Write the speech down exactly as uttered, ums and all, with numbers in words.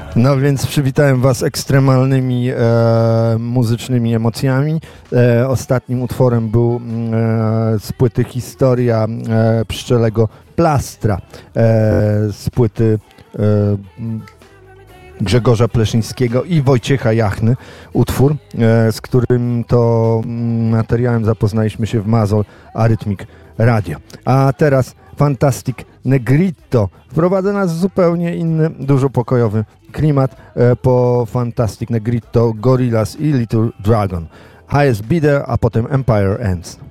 No więc przywitałem Was ekstremalnymi e, muzycznymi emocjami. E, ostatnim utworem był e, z płyty Historia e, Pszczelego Plastra, e, z płyty e, Grzegorza Pleszyńskiego i Wojciecha Jachny, utwór, e, z którym to materiałem zapoznaliśmy się w Mazol Arytmik Radio. A teraz Fantastic Negrito wprowadza nas w zupełnie inny, dużo pokojowy klimat. E, po Fantastic Negrito Gorillaz i Little Dragon. Highest Bidder, a potem Empire Ends.